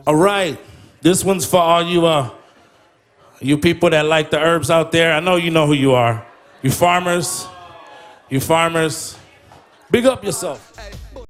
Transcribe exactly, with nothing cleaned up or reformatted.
All right, this one's for all you uh, you people that like the herbs out there. I know you know who you are. You farmers, you farmers, big up yourself.